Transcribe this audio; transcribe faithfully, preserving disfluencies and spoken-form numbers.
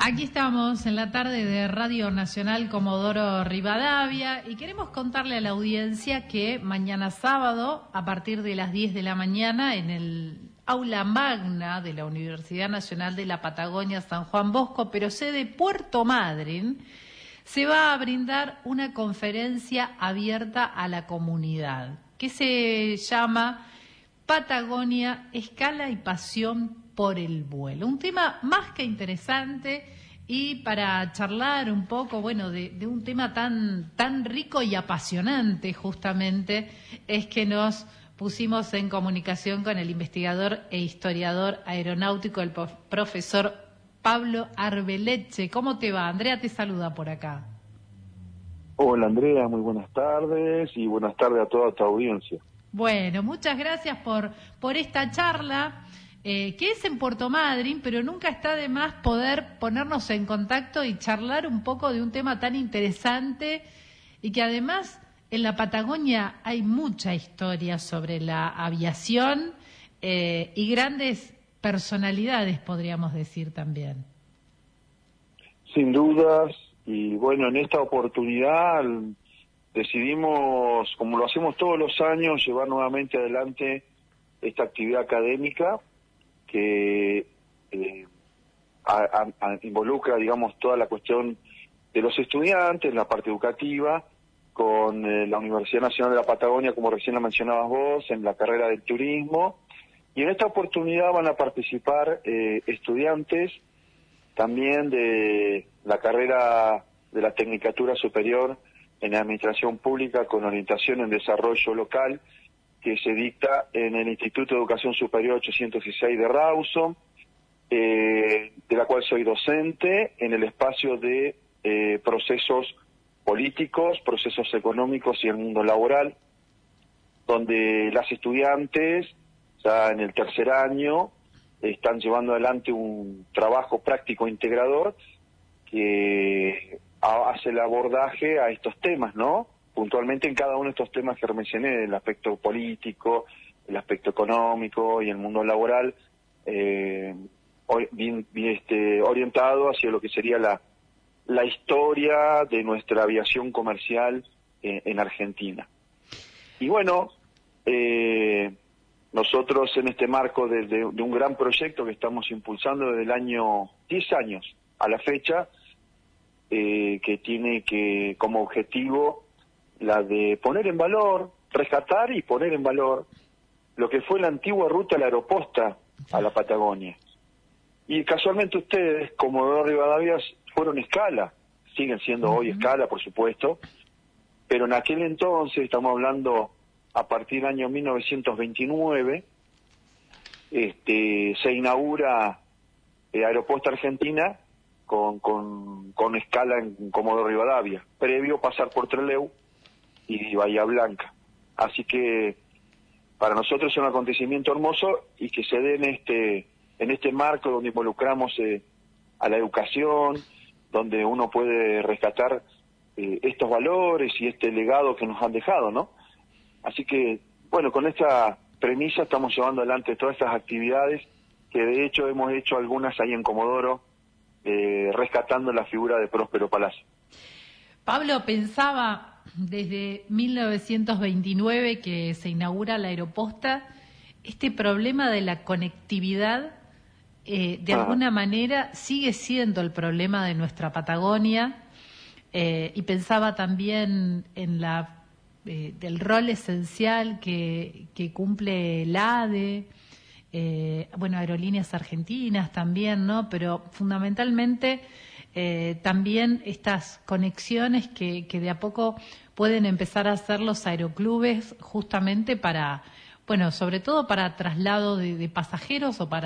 Aquí estamos en la tarde de Radio Nacional Comodoro Rivadavia y queremos contarle a la audiencia que mañana sábado, a partir de las diez de la mañana, en el aula magna de la Universidad Nacional de la Patagonia San Juan Bosco, pero sede Puerto Madryn, se va a brindar una conferencia abierta a la comunidad que se llama Patagonia, Escala y Pasión por el Vuelo. Un tema más que interesante, y para charlar un poco, bueno, de, de un tema tan, tan rico y apasionante justamente, es que nos pusimos en comunicación con el investigador e historiador aeronáutico, el profesor Pablo Arbeleche. ¿Cómo te va? Andrea te saluda por acá. Hola Andrea, muy buenas tardes y buenas tardes a toda tu audiencia. Bueno, muchas gracias por, por esta charla, eh, que es en Puerto Madryn, pero nunca está de más poder ponernos en contacto y charlar un poco de un tema tan interesante y que además en la Patagonia hay mucha historia sobre la aviación eh, y grandes personalidades, podríamos decir también. Sin dudas, y bueno, en esta oportunidad decidimos, como lo hacemos todos los años, llevar nuevamente adelante esta actividad académica que eh, a, a, involucra, digamos, toda la cuestión de los estudiantes, la parte educativa, con eh, la Universidad Nacional de la Patagonia, como recién la mencionabas vos, en la carrera del turismo. Y en esta oportunidad van a participar eh, estudiantes también de la carrera de la Tecnicatura Superior en Administración Pública con orientación en Desarrollo Local, que se dicta en el Instituto de Educación Superior ochocientos dieciséis de Rawson, eh, de la cual soy docente en el espacio de eh, procesos políticos, procesos económicos y el mundo laboral, donde las estudiantes, ya en el tercer año, están llevando adelante un trabajo práctico integrador que hace el abordaje a estos temas, ¿no? Puntualmente en cada uno de estos temas que mencioné, el aspecto político, el aspecto económico y el mundo laboral, eh, bien, bien, este, orientado hacia lo que sería la, la historia de nuestra aviación comercial eh, en Argentina. Y bueno, eh, nosotros en este marco de, de, de un gran proyecto que estamos impulsando desde el año diez años a la fecha, eh, que tiene que como objetivo la de poner en valor, rescatar y poner en valor lo que fue la antigua ruta de la aeroposta a la Patagonia. Y casualmente ustedes, Comodoro Rivadavia, fueron escala, siguen siendo uh-huh. hoy escala, por supuesto, pero en aquel entonces, estamos hablando a partir del año mil novecientos veintinueve, este, se inaugura eh, Aeroposta Argentina con, con, con escala en Comodoro Rivadavia, previo pasar por Trelew y Bahía Blanca. Así que para nosotros es un acontecimiento hermoso y que se dé en este, en este marco donde involucramos eh, a la educación, donde uno puede rescatar eh, estos valores y este legado que nos han dejado, ¿no? Así que, bueno, con esta premisa estamos llevando adelante todas estas actividades que de hecho hemos hecho algunas ahí en Comodoro, eh, rescatando la figura de Próspero Palacio. Pablo, pensaba desde mil novecientos veintinueve que se inaugura la aeroposta, este problema de la conectividad eh, de Ajá. alguna manera sigue siendo el problema de nuestra Patagonia, eh, y pensaba también en la Eh, del rol esencial que, que cumple el A D E, eh, bueno, Aerolíneas Argentinas también, ¿no? Pero fundamentalmente eh, también estas conexiones que, que de a poco pueden empezar a hacer los aeroclubes justamente para, bueno, sobre todo para traslado de, de pasajeros o para